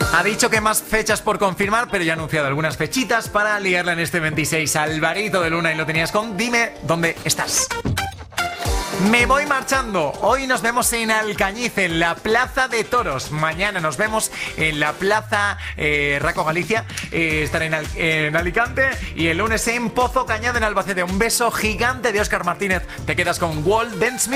Ha dicho que más fechas por confirmar, pero ya ha anunciado algunas fechitas para liarla en este 26. Alvarito de Luna, y lo tenías con Dime dónde estás. Me voy marchando. Hoy nos vemos en Alcañiz, en la Plaza de Toros. Mañana nos vemos en la Plaza Raco Galicia. Estaré en Alicante. Y el lunes en Pozo Cañada, en Albacete. Un beso gigante de Óscar Martínez. Te quedas con Walt Dance Music.